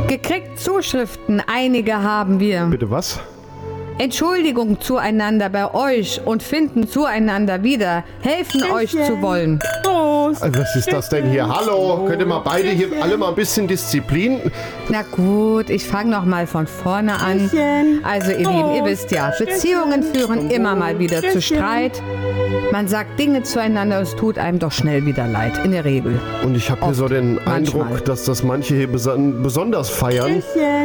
Gekriegt Zuschriften, einige haben wir. Bitte was? Entschuldigung zueinander bei euch und finden zueinander wieder, helfen euch zu wollen. Was ist das denn hier? Hallo, könnt ihr mal beide hier alle mal ein bisschen Disziplin? Na gut, ich fange noch mal von vorne an. Also ihr Lieben, ihr wisst ja, Beziehungen führen immer mal wieder zu Streit. Man sagt Dinge zueinander, es tut einem doch schnell wieder leid, in der Regel. Und ich habe hier so den Eindruck, dass das manche hier besonders feiern.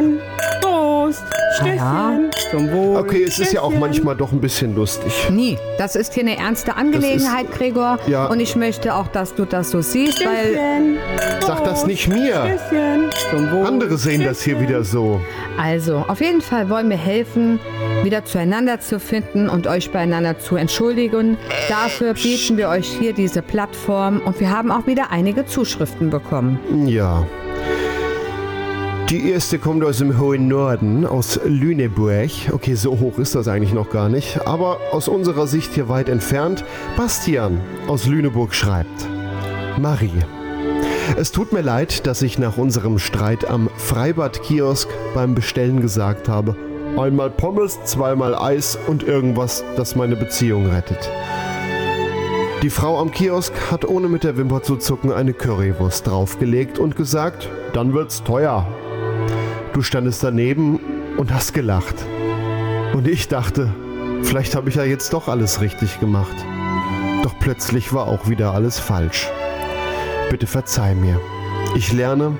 Ja. Zum Wohl. Okay, es ist ja auch manchmal doch ein bisschen lustig. Nie. Das ist hier eine ernste Angelegenheit, Gregor. Ja. Und ich möchte auch, dass du das so siehst, weil... Sag das nicht mir. Zum Wohl. Andere sehen das hier wieder so. Also, auf jeden Fall wollen wir helfen, wieder zueinander zu finden und euch beieinander zu entschuldigen. Dafür bieten wir euch hier diese Plattform und wir haben auch wieder einige Zuschriften bekommen. Ja. Die erste kommt aus dem hohen Norden, aus Lüneburg. Okay, so hoch ist das eigentlich noch gar nicht. Aber aus unserer Sicht hier weit entfernt. Bastian aus Lüneburg schreibt: Marie, es tut mir leid, dass ich nach unserem Streit am Freibad-Kiosk beim Bestellen gesagt habe: einmal Pommes, zweimal Eis und irgendwas, das meine Beziehung rettet. Die Frau am Kiosk hat ohne mit der Wimper zu zucken eine Currywurst draufgelegt und gesagt: dann wird's teuer. Du standest daneben und hast gelacht. Und ich dachte, vielleicht habe ich ja jetzt doch alles richtig gemacht. Doch plötzlich war auch wieder alles falsch. Bitte verzeih mir. Ich lerne,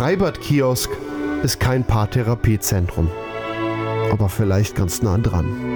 Freibad-Kiosk ist kein Paartherapiezentrum. Aber vielleicht ganz nah dran.